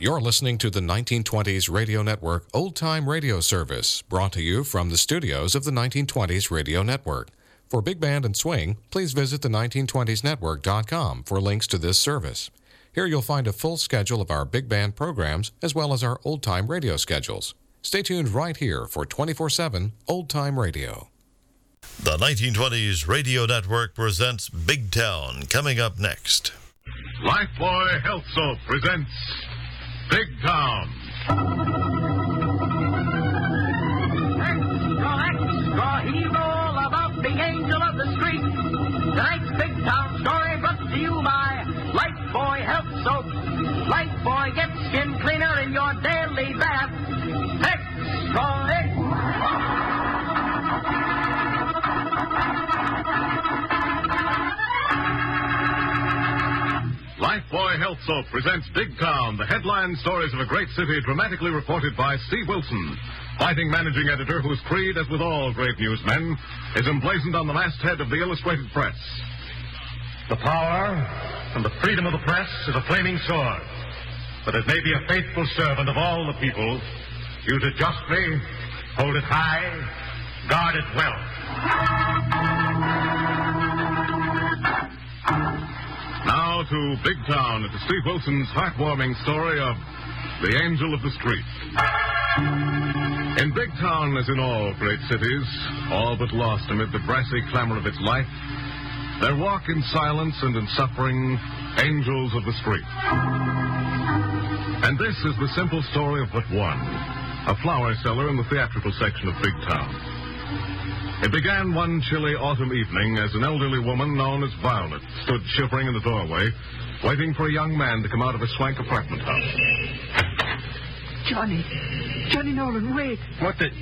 You're listening to the 1920s Radio Network Old Time Radio Service, brought to you from the studios of the 1920s Radio Network. For Big Band and Swing, please visit the 1920snetwork.com for links to this service. Here you'll find a full schedule of our Big Band programs as well as our Old Time Radio schedules. Stay tuned right here for 24/7 Old Time Radio. The 1920s Radio Network presents Big Town, coming up next. Lifebuoy Health Soap presents Big Town. Extra, hear all about the angel of the street. Tonight's Big Town story brought to you by Lifebuoy Health Soap. Lifebuoy gets skin cleaner in your daily bath. Extra. Lifebuoy Health Soap presents Big Town, the headline stories of a great city dramatically reported by Steve Wilson, fighting managing editor whose creed, as with all great newsmen, is emblazoned on the masthead of the Illustrated Press. The power and the freedom of the press is a flaming sword, but it may be a faithful servant of all the people. Use it justly, hold it high, guard it well. Now to Big Town and to Steve Wilson's heartwarming story of The Angel of the Street. In Big Town, as in all great cities, all but lost amid the brassy clamor of its life, there walk in silence and in suffering angels of the street. And this is the simple story of but one, a flower seller in the theatrical section of Big Town. It began one chilly autumn evening as an elderly woman known as Violet stood shivering in the doorway, waiting for a young man to come out of a swank apartment house. Johnny Nolan, wait. What the...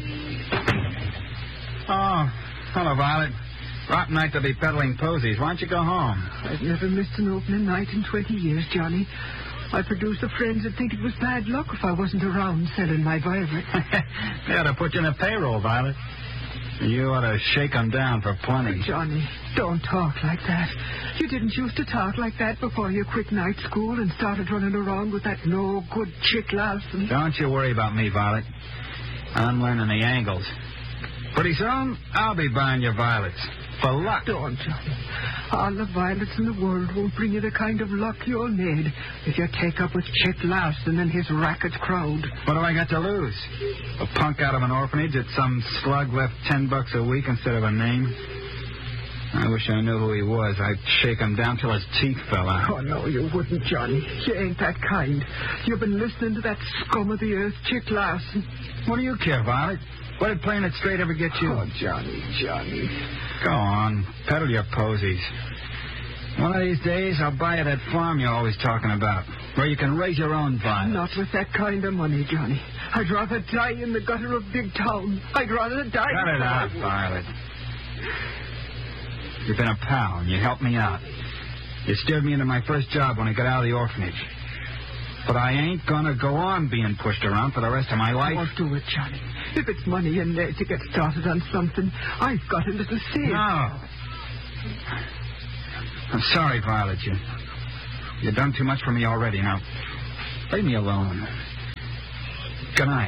Oh, hello, Violet. Rotten night to be peddling posies. Why don't you go home? I've never missed an opening night in 20 years, Johnny. I produced the friends that think it was bad luck if I wasn't around selling my Violet. They ought to put you in a payroll, Violet. You ought to shake them down for plenty. Johnny, don't talk like that. You didn't used to talk like that before you quit night school and started running around with that no-good chick Larson. Don't you worry about me, Violet. I'm learning the angles. Pretty soon, I'll be buying your violets. For luck. Don't, Johnny. All the violets in the world won't bring you the kind of luck you'll need if you take up with Chick Larson and his racket crowd. What do I got to lose? A punk out of an orphanage that some slug left $10 a week instead of a name? I wish I knew who he was. I'd shake him down till his teeth fell out. Oh, no, you wouldn't, Johnny. You ain't that kind. You've been listening to that scum of the earth, Chick Larson. What do you care, Violet? What did playing it straight ever get you? Oh, Johnny. Go on. Peddle your posies. One of these days, I'll buy you that farm you're always talking about, where you can raise your own vines. Not with that kind of money, Johnny. I'd rather die in the gutter of Big Town. I'd rather die... Cut it out, Violet. You've been a pal, and you helped me out. You steered me into my first job when I got out of the orphanage. But I ain't gonna go on being pushed around for the rest of my life. Don't do it, Johnny. If it's money in there to get started on something, I've got a little say. No. I'm sorry, Violet. You've done too much for me already. Now, leave me alone. Good night.